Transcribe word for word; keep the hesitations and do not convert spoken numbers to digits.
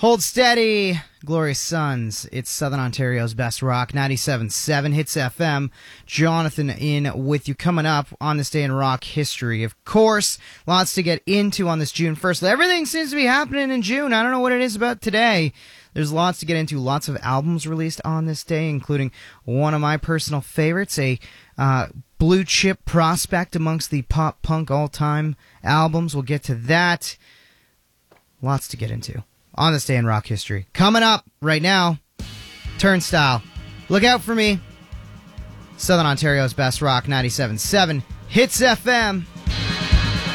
Hold steady, Glorious Sons. It's Southern Ontario's best rock, ninety-seven point seven Hits F M. Jonathan in with you. Coming up on this day in rock history. Of course, lots to get into on this June first. Everything seems to be happening in June. I don't know what it is about today. There's lots to get into. Lots of albums released on this day, including one of my personal favorites, a uh, blue chip prospect amongst the pop punk all-time albums. We'll get to that. Lots to get into on this day in rock history. Coming up right now, Turnstile. Look out for me. Southern Ontario's best rock, ninety-seven point seven Hits F M.